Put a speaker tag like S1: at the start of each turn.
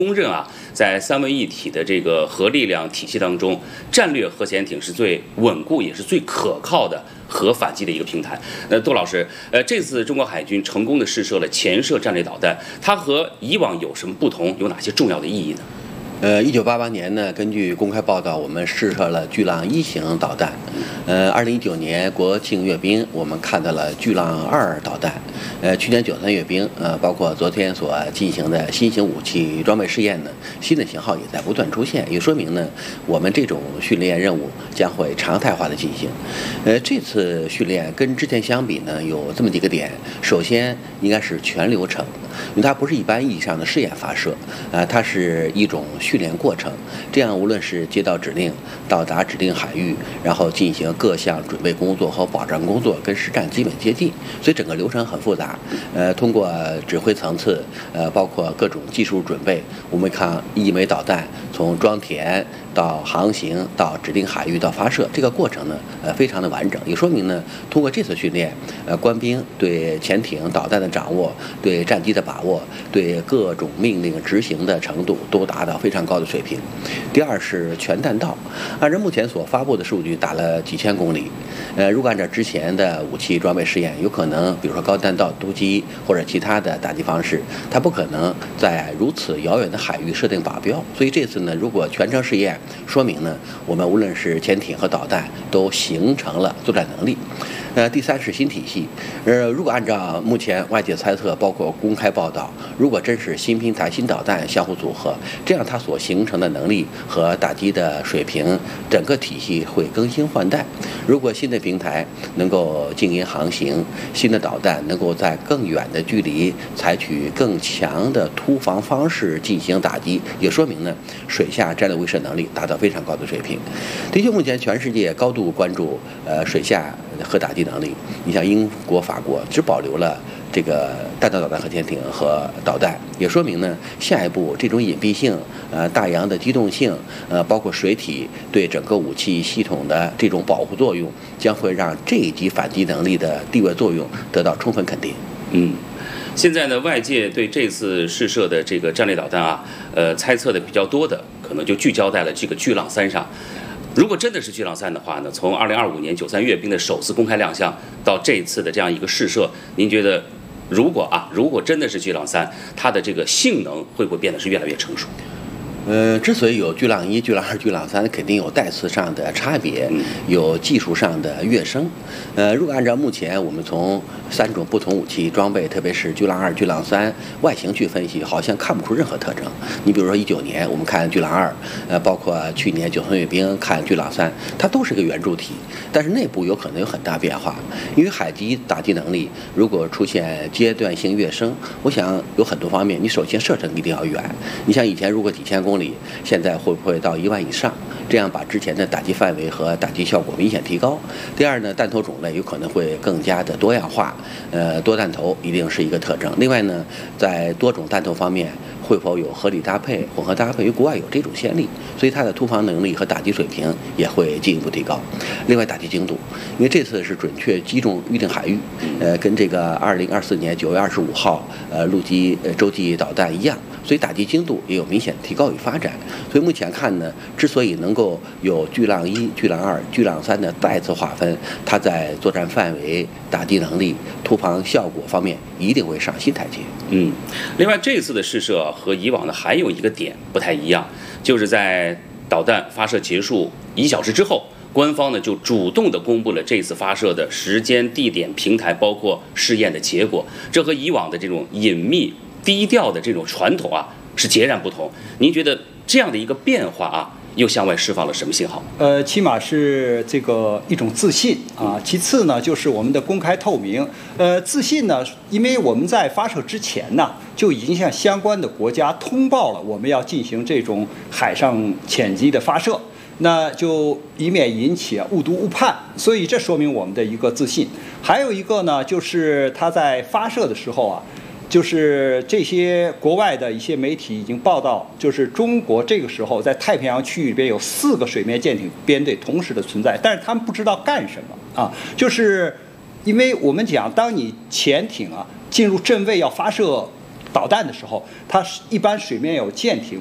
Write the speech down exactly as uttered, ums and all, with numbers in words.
S1: 公认啊，在三位一体的这个核力量体系当中，战略核潜艇是最稳固也是最可靠的核反击的一个平台。那杜老师，呃，这次中国海军成功的试射了潜射战略导弹，它和以往有什么不同？有哪些重要的意义呢？
S2: 呃，一九八八年呢，根据公开报道，我们试射了巨浪一型导弹。呃，二零一九年国庆阅兵，我们看到了巨浪二导弹。呃，去年九三阅兵，呃，包括昨天所进行的新型武器装备试验呢，新的型号也在不断出现，也说明呢，我们这种训练任务将会常态化的进行。呃，这次训练跟之前相比呢，有这么几个点。首先，应该是全流程，因为它不是一般意义上的试验发射，啊、呃，它是一种训练过程。这样，无论是接到指令，到达指定海域，然后进行各项准备工作和保障工作，跟实战基本接近，所以整个流程很复杂。呃，通过指挥层次，呃，包括各种技术准备，我们看一枚导弹从装填到航行到指定海域到发射，这个过程呢，呃，非常的完整，也说明呢，通过这次训练，呃，官兵对潜艇导弹的掌握，对战机的把握，对各种命令执行的程度都达到非常高的水平。第二是全弹道，按照目前所发布的数据，打了几千公里。呃，如果按照之前的武器装备试验，有可能比如说高弹道突击或者其他的打击方式，它不可能在如此遥远的海域设定靶标。所以这次呢，如果全程试验，说明呢，我们无论是潜艇和导弹都形成了作战能力。呃，第三是新体系。呃，如果按照目前外界猜测，包括公开报道，如果真是新平台、新导弹相互组合，这样它所形成的能力和打击的水平，整个体系会更新换代。如果新的平台能够静音航行，新的导弹能够在更远的距离采取更强的突防方式进行打击，也说明呢，水下战略威慑能力达到非常高的水平。的确，目前全世界高度关注呃水下核打击能力。你像英国、法国只保留了这个弹道导弹核潜艇和导弹，也说明呢，下一步这种隐蔽性、呃大洋的机动性、呃包括水体对整个武器系统的这种保护作用，将会让这一级反击能力的地位作用得到充分肯定。
S1: 嗯。现在呢，外界对这次试射的这个战略导弹啊，呃，猜测的比较多的，可能就聚焦在了这个巨浪三上。如果真的是巨浪三的话呢，从二零二五年九三阅兵的首次公开亮相到这次的这样一个试射，您觉得，如果啊，如果真的是巨浪三，它的这个性能会不会变得是越来越成熟？
S2: 呃，之所以有巨浪一、巨浪二、巨浪三，肯定有代次上的差别，有技术上的跃升。呃，如果按照目前我们从三种不同武器装备，特别是巨浪二、巨浪三外形去分析，好像看不出任何特征。你比如说一九年我们看巨浪二，呃，包括去年九三阅兵看巨浪三，它都是个圆柱体，但是内部有可能有很大变化。因为海基打击能力如果出现阶段性跃升，我想有很多方面，你首先射程一定要远。你像以前如果几千公里。公里，现在会不会到一万以上？这样把之前的打击范围和打击效果明显提高。第二呢，弹头种类有可能会更加的多样化，呃，多弹头一定是一个特征。另外呢，在多种弹头方面，会否有合理搭配、混合搭配？因为国外有这种先例，所以它的突防能力和打击水平也会进一步提高。另外，打击精度，因为这次是准确击中预定海域，呃，跟这个二零二四年九月二十五号呃陆基呃洲际导弹一样。所以打击精度也有明显提高与发展。所以目前看呢，之所以能够有巨浪一、巨浪二、巨浪三的再次划分，它在作战范围、打击能力、突防效果方面一定会上新台阶。
S1: 嗯，另外这次的试射和以往的还有一个点不太一样，就是在导弹发射结束一小时之后，官方呢就主动的公布了这次发射的时间、地点、平台，包括试验的结果。这和以往的这种隐秘低调的这种传统啊是截然不同。您觉得这样的一个变化啊，又向外释放了什么信号？
S3: 呃，起码是这个一种自信啊。其次呢，就是我们的公开透明。呃，自信呢，因为我们在发射之前呢，就已经向相关的国家通报了我们要进行这种海上潜机的发射，那就以免引起啊误读误判。所以这说明我们的一个自信。还有一个呢，就是它在发射的时候啊。就是这些国外的一些媒体已经报道，就是中国这个时候在太平洋区域里边有四个水面舰艇编队同时的存在，但是他们不知道干什么啊。就是因为我们讲，当你潜艇啊进入阵位要发射导弹的时候，它是一般水面有舰艇